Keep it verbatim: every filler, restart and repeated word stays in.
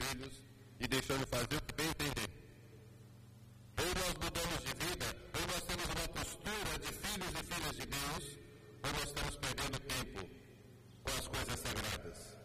filhos e deixando de fazer o que bem entender. Ou nós mudamos de vida, ou nós temos uma postura de filhos e filhas de Deus, ou nós estamos perdendo tempo com as coisas sagradas.